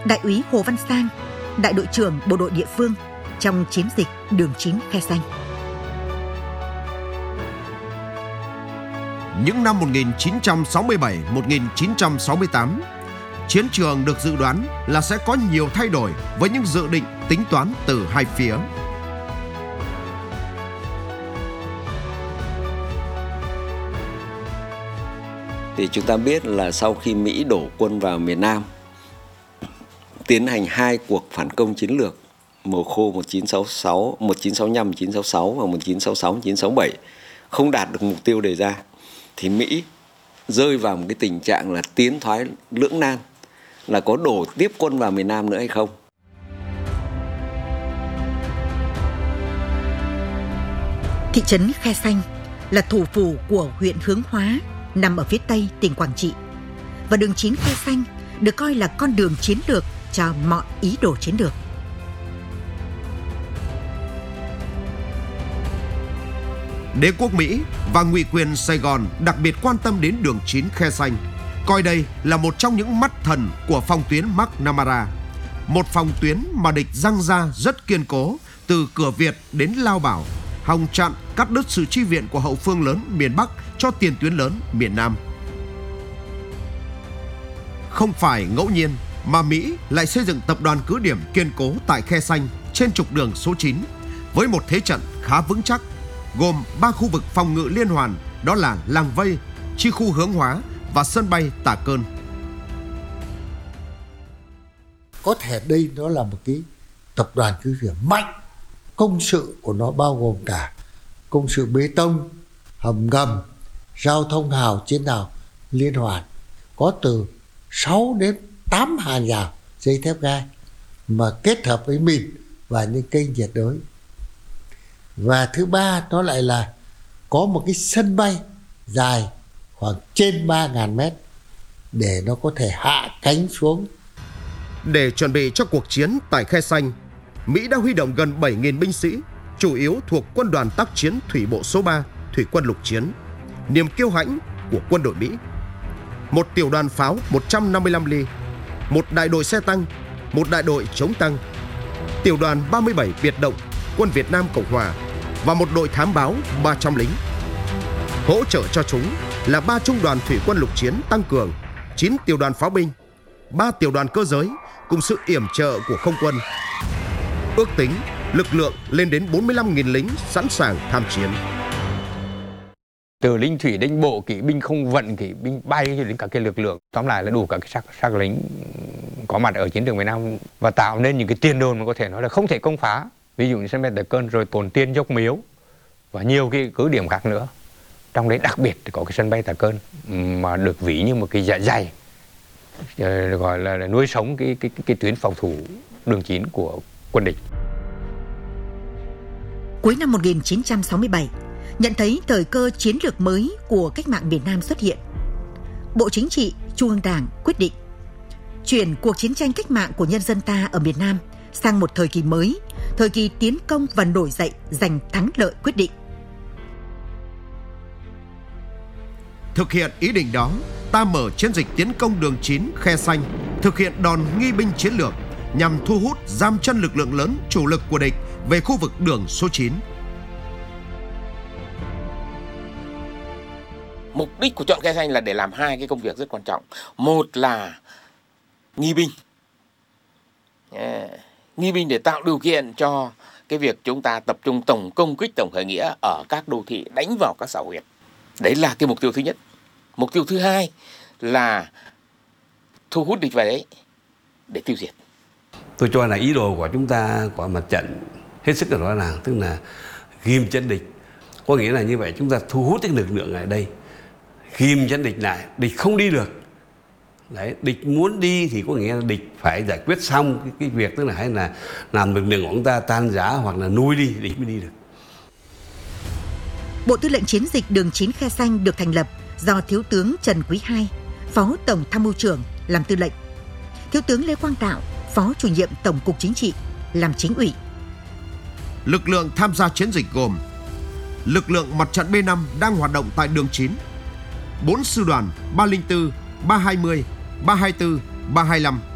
Đại úy Hồ Văn Sang, đại đội trưởng bộ đội địa phương trong chiến dịch Đường 9 Khe Xanh. Những năm 1967-1968, chiến trường được dự đoán là sẽ có nhiều thay đổi với những dự định tính toán từ hai phía. Thì chúng ta biết là sau khi Mỹ đổ quân vào miền Nam, tiến hành hai cuộc phản công chiến lược mùa khô 1966, 1965, 1966 và 1966, 1967 không đạt được mục tiêu đề ra, thì Mỹ rơi vào một cái tình trạng là tiến thoái lưỡng nan, là có đổ tiếp quân vào miền Nam nữa hay không. Thị trấn Khe Xanh là thủ phủ của huyện Hướng Hóa, nằm ở phía tây tỉnh Quảng Trị. Và đường 9 Khe Xanh được coi là con đường chiến lược cho mọi ý đồ chiến lược. Đế quốc Mỹ và ngụy quyền Sài Gòn đặc biệt quan tâm đến đường 9 Khe Xanh, coi đây là một trong những mắt thần của phòng tuyến McNamara, một phòng tuyến mà địch giăng ra rất kiên cố từ cửa Việt đến Lao Bảo, hòng chặn cắt đứt sự chi viện của hậu phương lớn miền Bắc cho tiền tuyến lớn miền Nam. Không phải ngẫu nhiên mà Mỹ lại xây dựng tập đoàn cứ điểm kiên cố tại Khe Xanh trên trục đường số 9 với một thế trận khá vững chắc, gồm 3 khu vực phòng ngự liên hoàn, đó là Làng Vây, chi khu Hướng Hóa và sân bay Tả Cơn. Có thể đây nó là một cái tập đoàn cứ điểm mạnh. Công sự của nó bao gồm cả công sự bê tông, hầm ngầm, giao thông hào, chiến hào liên hoàn, có từ 6 đến 8 hàng rào dây thép gai mà kết hợp với mìn và những cây nhiệt đới. Và thứ ba, nó lại là có một cái sân bay dài khoảng trên 3.000 mét để nó có thể hạ cánh xuống. Để chuẩn bị cho cuộc chiến tại Khe Xanh, Mỹ đã huy động gần 7.000 binh sĩ, chủ yếu thuộc Quân đoàn tác chiến Thủy bộ số 3, Thủy quân lục chiến, niềm kiêu hãnh của quân đội Mỹ. Một tiểu đoàn pháo 155 ly, một đại đội xe tăng, một đại đội chống tăng, tiểu đoàn 37 biệt động, quân Việt Nam Cộng Hòa và một đội thám báo 300 lính. Hỗ trợ cho chúng là 3 trung đoàn thủy quân lục chiến tăng cường, 9 tiểu đoàn pháo binh, 3 tiểu đoàn cơ giới cùng sự yểm trợ của không quân. Ước tính lực lượng lên đến 45.000 lính sẵn sàng tham chiến. Từ lính thủy đến bộ, kỵ binh không vận, kỵ binh bay cho đến cả cái lực lượng, tóm lại là đủ cả cái xác lính có mặt ở chiến trường miền Nam và tạo nên những cái tiền đồn mà có thể nói là không thể công phá. Ví dụ như sân bay Tả Cơn, rồi Tồn Tiên, Dốc Miếu và nhiều cái cứ điểm khác nữa. Trong đấy đặc biệt có cái sân bay Tả Cơn mà được ví như một cái dạ dày, gọi là nuôi sống cái tuyến phòng thủ đường 9 của quân địch. Cuối năm 1967, nhận thấy thời cơ chiến lược mới của cách mạng miền Nam xuất hiện, Bộ Chính trị, Trung ương Đảng quyết định chuyển cuộc chiến tranh cách mạng của nhân dân ta ở miền Nam sang một thời kỳ mới, thời kỳ tiến công và nổi dậy giành thắng lợi quyết định. Thực hiện ý định đó, ta mở chiến dịch tiến công đường 9 Khe Xanh, thực hiện đòn nghi binh chiến lược nhằm thu hút giam chân lực lượng lớn chủ lực của địch về khu vực đường số 9. Mục đích của chọn Khe Xanh là để làm hai cái công việc rất quan trọng. Một là nghi binh. Nghi binh để tạo điều kiện cho cái việc chúng ta tập trung tổng công kích, tổng khởi nghĩa ở các đô thị, đánh vào các xã huyện. Đấy là cái mục tiêu thứ nhất. Mục tiêu thứ hai là thu hút địch vào đấy để tiêu diệt. Tôi cho là ý đồ của chúng ta của mặt trận hết sức là rõ ràng, tức là ghim chân địch. Có nghĩa là như vậy, chúng ta thu hút cái lực lượng ở đây, ghim chân địch lại, địch không đi được. Đấy, địch muốn đi thì có nghĩa là địch phải giải quyết xong cái việc, tức là hay là làm lực lượng của chúng ta tan rã hoặc là nuôi đi, địch mới đi được. Bộ Tư lệnh Chiến dịch đường 9 Khe Xanh được thành lập do Thiếu tướng Trần Quý II, Phó Tổng Tham mưu trưởng làm tư lệnh, Thiếu tướng Lê Quang Đạo, Phó Chủ nhiệm Tổng cục Chính trị làm chính ủy. Lực lượng tham gia chiến dịch gồm lực lượng mặt trận B5 đang hoạt động tại đường 9, 4 sư đoàn 304, 320, 324, 325,